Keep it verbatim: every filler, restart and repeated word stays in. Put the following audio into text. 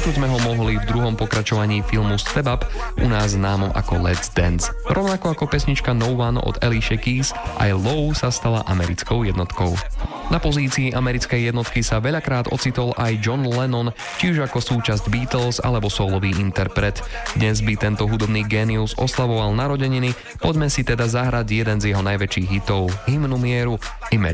Počuť sme ho mohli v druhom pokračovaní filmu Step Up, u nás známom ako Let's Dance. Rovnako ako pesnička No One od Alicia Keys, aj Low sa stala americkou jednotkou. Na pozícii americkej jednotky sa veľakrát ocitol aj John Lennon, či už ako súčasť Beatles alebo solový interpret. Dnes by tento hudobný génius oslavoval narodeniny, poďme si teda zahrať jeden z jeho najväčších hitov, hymnu mieru Imagine